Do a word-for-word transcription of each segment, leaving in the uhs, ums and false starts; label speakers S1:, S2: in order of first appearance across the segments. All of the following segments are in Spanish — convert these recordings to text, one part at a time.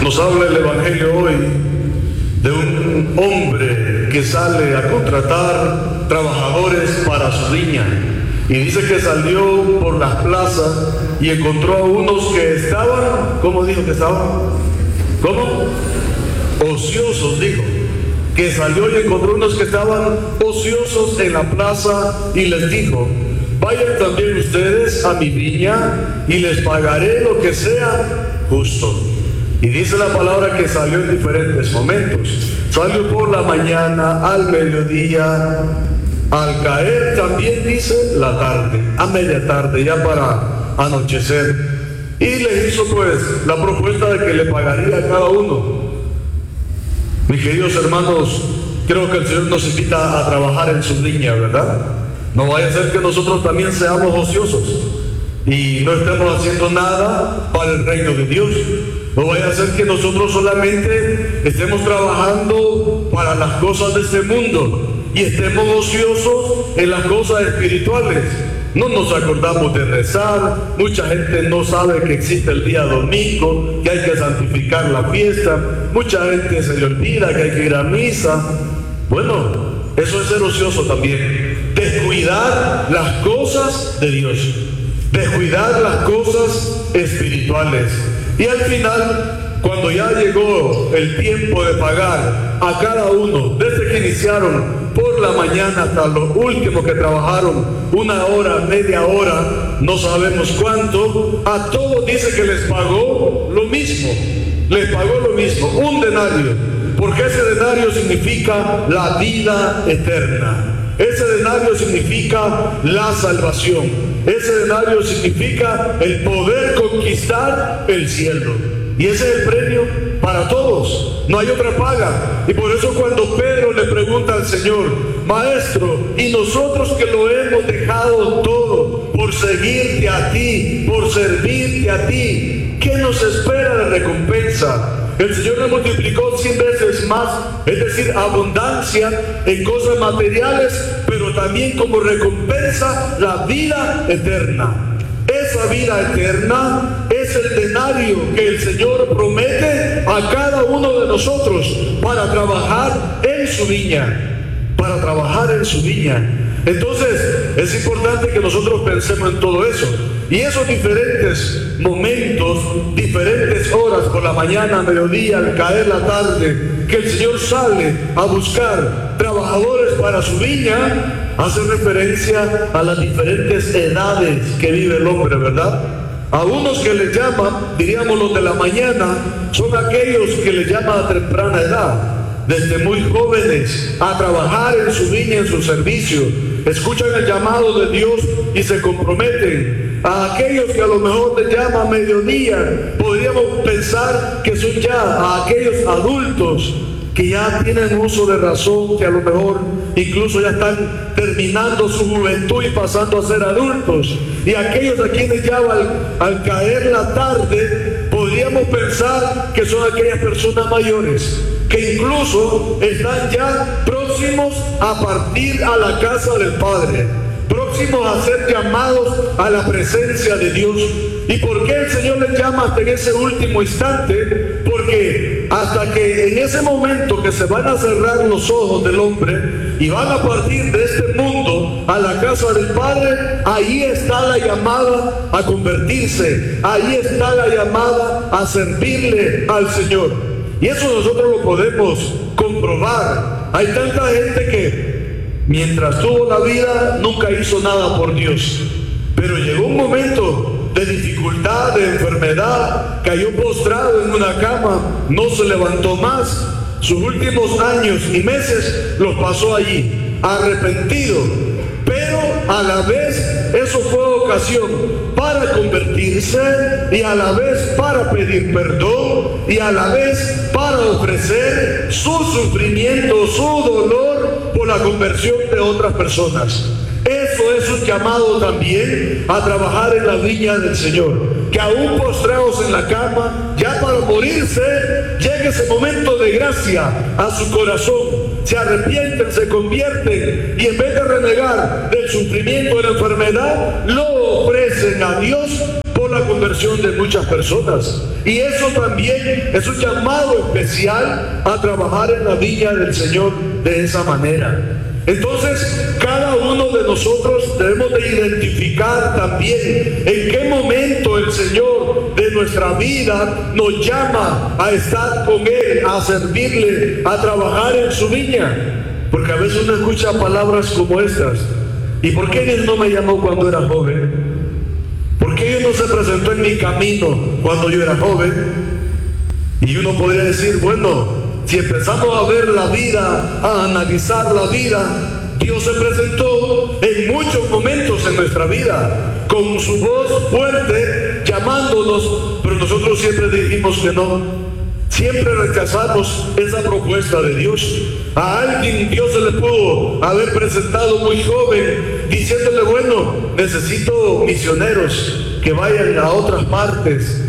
S1: Nos habla el Evangelio hoy de un hombre que sale a contratar trabajadores para su viña. Y dice que salió por las plazas y encontró a unos que estaban, ¿cómo dijo que estaban? ¿Cómo? Ociosos, dijo. Que salió y encontró unos que estaban ociosos en la plaza y les dijo: vayan también ustedes a mi viña y les pagaré lo que sea justo. Y dice la palabra que salió en diferentes momentos. Salió por la mañana, al mediodía, al caer también dice la tarde, a media tarde, ya para anochecer. Y le hizo pues la propuesta de que le pagaría a cada uno. Mis queridos hermanos, creo que el Señor nos invita a trabajar en su viña, ¿verdad? No vaya a ser que nosotros también seamos ociosos y no estemos haciendo nada para el reino de Dios. No vaya a ser que nosotros solamente estemos trabajando para las cosas de este mundo y estemos ociosos en las cosas espirituales. No nos acordamos de rezar, mucha gente no sabe que existe el día domingo, que hay que santificar la fiesta, mucha gente se le olvida que hay que ir a misa. Bueno, eso es ser ocioso también. Descuidar las cosas de Dios, descuidar las cosas espirituales. Y al final, cuando ya llegó el tiempo de pagar a cada uno, desde que iniciaron por la mañana hasta los últimos que trabajaron una hora, media hora, no sabemos cuánto, a todos dice que les pagó lo mismo, les pagó lo mismo, un denario, porque ese denario significa la vida eterna. Ese denario significa la salvación. Ese denario significa el poder conquistar el cielo. Y ese es el premio para todos. No hay otra paga. Y por eso cuando Pedro le pregunta al Señor: Maestro, y nosotros que lo hemos dejado todo por seguirte a ti, por servirte a ti, ¿qué nos espera de recompensa? El Señor le multiplicó cien veces más, es decir, abundancia en cosas materiales, pero también como recompensa la vida eterna. Esa vida eterna es el denario que el Señor promete a cada uno de nosotros para trabajar en su viña, para trabajar en su viña. Entonces, es importante que nosotros pensemos en todo eso. Y esos diferentes momentos, diferentes horas, por la mañana, mediodía, al caer la tarde, que el Señor sale a buscar trabajadores para su viña, hace referencia a las diferentes edades que vive el hombre, ¿verdad? A unos que le llaman, diríamos los de la mañana, son aquellos que le llaman a temprana edad, desde muy jóvenes, a trabajar en su viña, en su servicio. Escuchan el llamado de Dios y se comprometen. A aquellos que a lo mejor le llaman mediodía, podríamos pensar que son ya a aquellos adultos que ya tienen uso de razón, que a lo mejor incluso ya están terminando su juventud y pasando a ser adultos. Y aquellos a quienes ya al, al caer la tarde, podríamos pensar que son aquellas personas mayores, que incluso están ya próximos a partir a la casa del Padre, próximos a ser llamados a la presencia de Dios. ¿Y por qué el Señor les llama hasta en ese último instante? Porque hasta que en ese momento que se van a cerrar los ojos del hombre y van a partir de este mundo a la casa del Padre, ahí está la llamada a convertirse, ahí está la llamada a servirle al Señor. Y eso nosotros lo podemos comprobar. Hay tanta gente que mientras tuvo la vida nunca hizo nada por Dios, pero llegó un momento de dificultad, de enfermedad, cayó postrado en una cama, no se levantó más. Sus últimos años y meses los pasó allí, arrepentido, pero a la vez eso fue ocasión para convertirse y a la vez para pedir perdón y a la vez para ofrecer su sufrimiento, su dolor por la conversión de otras personas. Eso es un llamado también a trabajar en la viña del Señor, que aún postrados en la cama, ya para morirse, llegue ese momento de gracia a su corazón, se arrepienten, se convierten y en vez de renegar del sufrimiento de la enfermedad, lo ofrecen a Dios por la conversión de muchas personas. Y eso también es un llamado especial a trabajar en la viña del Señor de esa manera. Entonces, cada uno de nosotros debemos de identificar también en qué momento el Señor de nuestra vida nos llama a estar con Él, a servirle, a trabajar en su viña. Porque a veces uno escucha palabras como estas: ¿y por qué Dios no me llamó cuando era joven? ¿Por qué Dios no se presentó en mi camino cuando yo era joven? Y uno podría decir, bueno, si empezamos a ver la vida, a analizar la vida, Dios se presentó en muchos momentos en nuestra vida, con su voz fuerte, llamándonos, pero nosotros siempre dijimos que no. Siempre rechazamos esa propuesta de Dios. A alguien Dios se le pudo haber presentado muy joven, diciéndole, bueno, necesito misioneros que vayan a otras partes.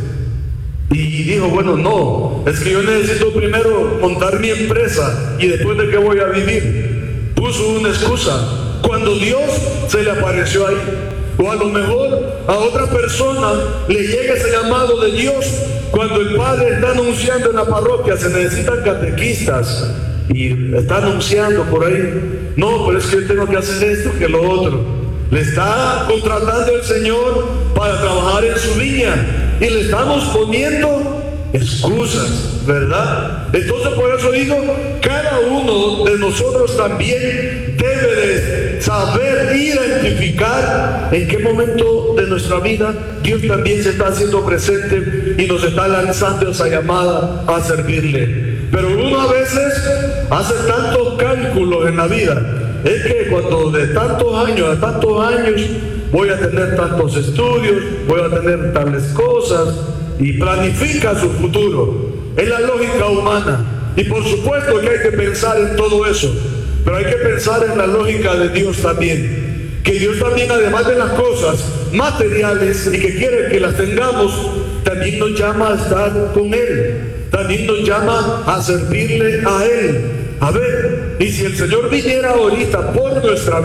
S1: Y dijo, bueno, no, es que yo necesito primero montar mi empresa y después de qué voy a vivir. Puso una excusa cuando Dios se le apareció ahí. O a lo mejor a otra persona le llega ese llamado de Dios cuando el padre está anunciando en la parroquia, se necesitan catequistas, y está anunciando por ahí, no, pero es que yo tengo que hacer esto, que lo otro. Le está contratando el Señor para trabajar en su viña y le estamos poniendo excusas, ¿verdad? Entonces, por eso digo, cada uno de nosotros también debe de saber identificar en qué momento de nuestra vida Dios también se está haciendo presente y nos está lanzando esa llamada a servirle. Pero uno a veces hace tantos cálculos en la vida. Es que cuando de tantos años a tantos años voy a tener tantos estudios, voy a tener tales cosas, y planifica su futuro. Es la lógica humana, y por supuesto que hay que pensar en todo eso, pero hay que pensar en la lógica de Dios también, que Dios también, además de las cosas materiales y que quiere que las tengamos, también nos llama a estar con Él, también nos llama a servirle a Él. A ver, y si el Señor viniera ahorita por nuestra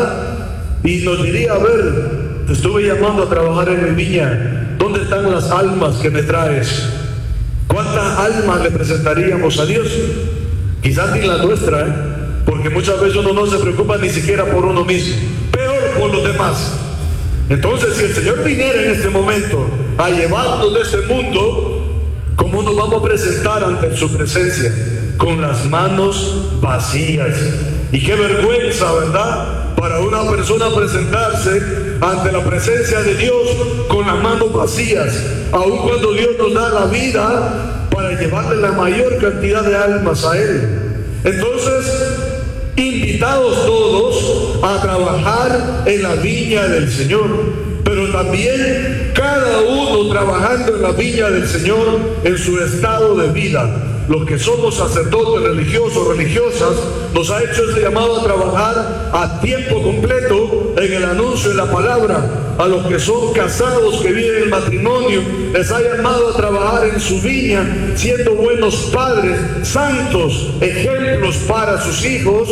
S1: vida y nos diría, a ver, te estuve llamando a trabajar en mi viña, ¿dónde están las almas que me traes? ¿Cuántas almas le presentaríamos a Dios? Quizás ni la nuestra, ¿eh? Porque muchas veces uno no se preocupa ni siquiera por uno mismo, peor por los demás. Entonces, si el Señor viniera en este momento a llevarnos de este mundo, ¿cómo nos vamos a presentar ante su presencia? Con las manos vacías. Y qué vergüenza, ¿verdad?, para una persona presentarse ante la presencia de Dios con las manos vacías, aun cuando Dios nos da la vida para llevarle la mayor cantidad de almas a Él. Entonces, invitados todos a trabajar en la viña del Señor, pero también cada uno trabajando en la viña del Señor en su estado de vida. Los que somos sacerdotes religiosos, religiosas, nos ha hecho ese llamado a trabajar a tiempo completo en el anuncio de la palabra. A los que son casados, que viven el matrimonio, les ha llamado a trabajar en su viña, siendo buenos padres, santos, ejemplos para sus hijos,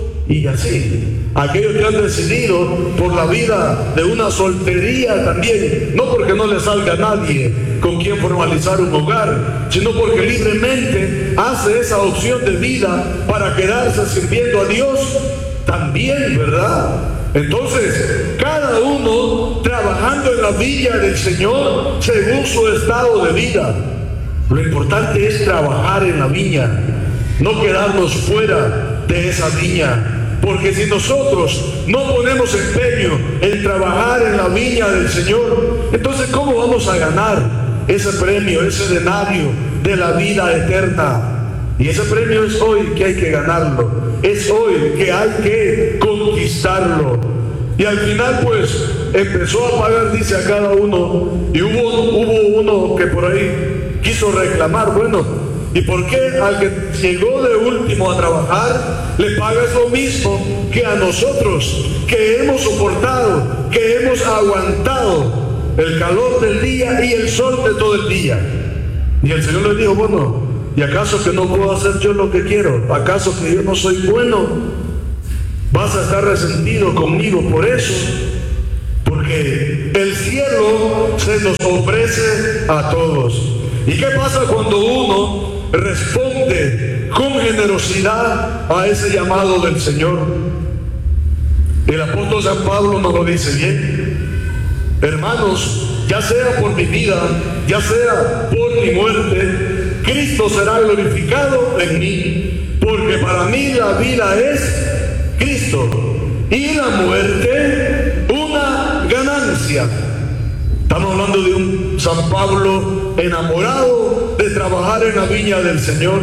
S1: y así. Aquellos que han decidido por la vida de una soltería también, no porque no les salga nadie con quien formalizar un hogar, sino porque libremente hace esa opción de vida para quedarse sirviendo a Dios también, ¿verdad? Entonces, cada uno trabajando en la viña del Señor según su estado de vida. Lo importante es trabajar en la viña, no quedarnos fuera de esa viña. Porque si nosotros no ponemos empeño en trabajar en la viña del Señor, entonces ¿cómo vamos a ganar ese premio, ese denario de la vida eterna? Y ese premio es hoy que hay que ganarlo, es hoy que hay que conquistarlo. Y al final pues empezó a pagar, dice, a cada uno, y hubo, hubo uno que por ahí quiso reclamar, bueno, ¿y por qué al que llegó de último a trabajar le pagas lo mismo que a nosotros, que hemos soportado, que hemos aguantado el calor del día y el sol de todo el día? Y el Señor le dijo, bueno, ¿y acaso que no puedo hacer yo lo que quiero? ¿Acaso que yo no soy bueno? ¿Vas a estar resentido conmigo por eso? Porque el cielo se nos ofrece a todos. ¿Y qué pasa cuando uno responde con generosidad a ese llamado del Señor? El apóstol San Pablo nos lo dice bien: hermanos, ya sea por mi vida, ya sea por mi muerte, Cristo será glorificado en mí, porque para mí la vida es Cristo y la muerte una ganancia. Estamos hablando de un San Pablo enamorado de trabajar en la viña del Señor.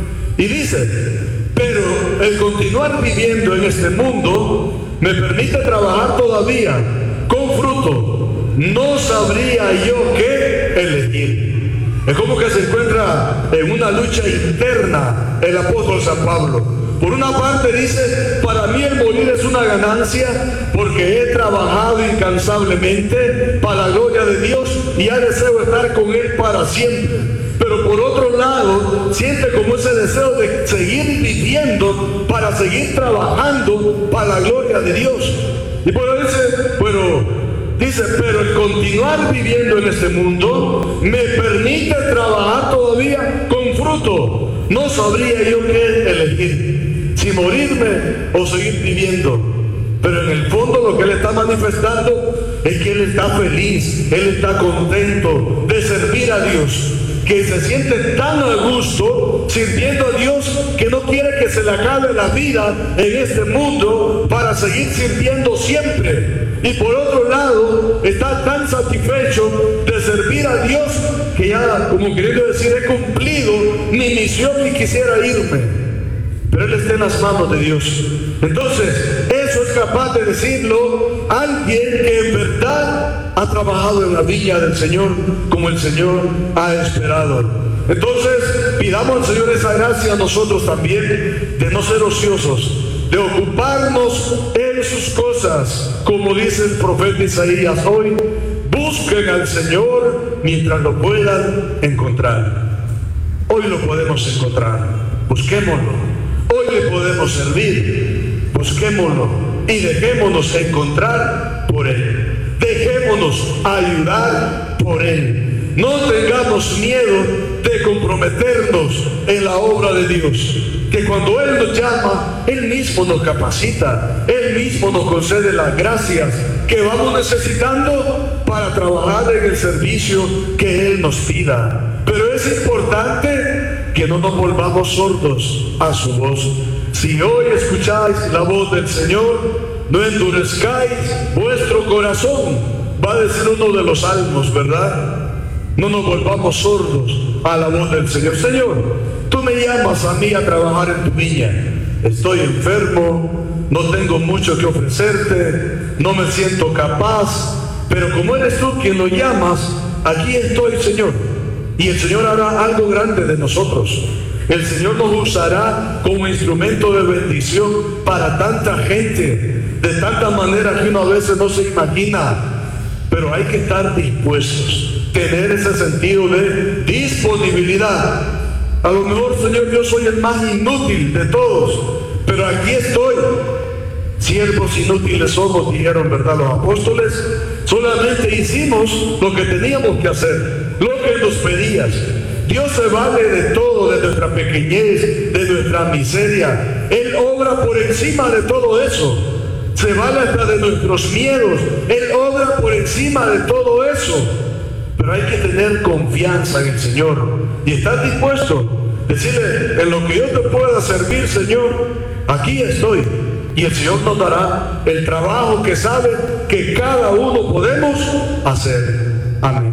S1: Y dice: pero el continuar viviendo en este mundo me permite trabajar todavía con fruto. No sabría yo qué elegir. Es como que se encuentra en una lucha interna el apóstol San Pablo. Por una parte dice: para mí el morir es una ganancia, porque he trabajado incansablemente para la gloria de Dios y ya deseo estar con Él para siempre. Pero por otro lado, siente como ese deseo de seguir viviendo para seguir trabajando para la gloria de Dios. Y por eso dice, pero, dice, pero el continuar viviendo en este mundo me permite trabajar todavía con fruto. No sabría yo qué elegir, si morirme o seguir viviendo. Pero en el fondo lo que Él está manifestando es que Él está feliz, Él está contento de servir a Dios, que se siente tan a gusto sirviendo a Dios que no quiere que se le acabe la vida en este mundo para seguir sirviendo siempre. Y por otro lado, está tan satisfecho de servir a Dios que ya, como queriendo decir, he cumplido mi misión y quisiera irme. Pero Él está en las manos de Dios. Entonces, eso es capaz de decirlo alguien que en verdad ha trabajado en la viña del Señor como el Señor ha esperado. Entonces, pidamos al Señor esa gracia a nosotros también, de no ser ociosos, de ocuparnos en sus cosas, como dice el profeta Isaías hoy: busquen al Señor mientras lo puedan encontrar. Hoy lo podemos encontrar, busquémoslo. Hoy le podemos servir, busquémoslo y dejémonos encontrar por Él. Dejémonos ayudar por Él. No tengamos miedo de comprometernos en la obra de Dios, que cuando Él nos llama, Él mismo nos capacita, Él mismo nos concede las gracias que vamos necesitando para trabajar en el servicio que Él nos pida. Pero es importante que no nos volvamos sordos a su voz. Si hoy escucháis la voz del Señor, no endurezcáis vuestro corazón, va a decir uno de los salmos, ¿verdad? No nos volvamos sordos a la voz del Señor. Señor, tú me llamas a mí a trabajar en tu viña. Estoy enfermo, no tengo mucho que ofrecerte, no me siento capaz, pero como eres tú quien lo llamas, aquí estoy, Señor. Y el Señor hará algo grande de nosotros. El Señor nos usará como instrumento de bendición para tanta gente, de tanta manera que uno a veces no se imagina. Pero hay que estar dispuestos, tener ese sentido de disponibilidad. A lo mejor, Señor, yo soy el más inútil de todos, pero aquí estoy. Siervos inútiles somos, dijeron, ¿verdad?, los apóstoles. Solamente hicimos lo que teníamos que hacer, lo que nos pedías. Dios se vale de todo, de nuestra pequeñez, de nuestra miseria. Él obra por encima de todo eso. Se vale hasta de nuestros miedos. Él obra por encima de todo eso. Pero hay que tener confianza en el Señor y estar dispuesto a decirle: en lo que yo te pueda servir, Señor, aquí estoy. Y el Señor nos dará el trabajo que sabe que cada uno podemos hacer. Amén.